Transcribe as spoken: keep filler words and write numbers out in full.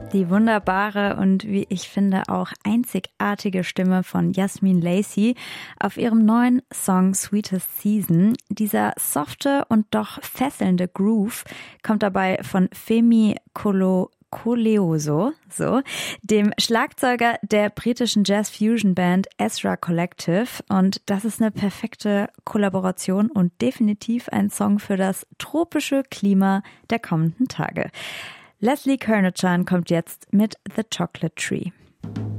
Die wunderbare und wie ich finde auch einzigartige Stimme von Yasmin Lacey auf ihrem neuen Song Sweetest Season. Dieser softe und doch fesselnde Groove kommt dabei von Femi Kolo Koleoso, so, dem Schlagzeuger der britischen Jazz-Fusion-Band Ezra Collective, und das ist eine perfekte Kollaboration und definitiv ein Song für das tropische Klima der kommenden Tage. Leslie Kernochan kommt jetzt mit The Chocolate Tree.